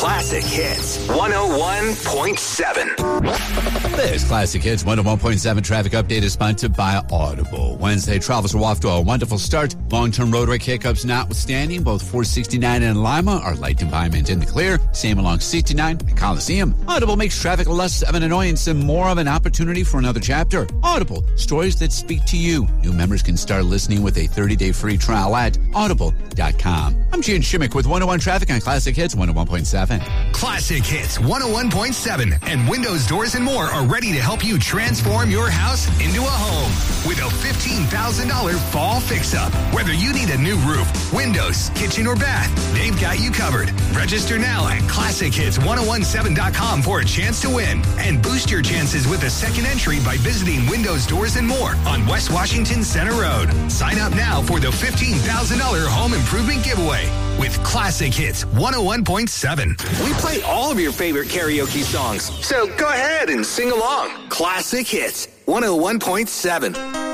Classic Hits 101.7. This Classic Hits 101.7 traffic update is sponsored by Audible. Wednesday, travelers are off to a wonderful start. Long-term roadway hiccups notwithstanding, both 469 and Lima are light environment in the clear. Same along 69 and Coliseum. Audible makes traffic less of an annoyance and more of an opportunity for another chapter. Audible, stories that speak to you. New members can start listening with a 30-day free trial at audible.com. I'm Gene Shimmick with 101 Traffic on Classic Hits 101.7. Classic Hits 101.7 and Windows Doors and More are ready to help you transform your house into a home with a $15,000 fall fix-up. Whether you need a new roof, windows, kitchen, or bath, they've got you covered. Register now at ClassicHits1017.com for a chance to win and boost your chances with a second entry by visiting Windows Doors and More on West Washington Center Road. Sign up now for the $15,000 home improvement giveaway with Classic Hits 101.7. We play all of your favorite karaoke songs, so go ahead and sing along. Classic Hits 101.7.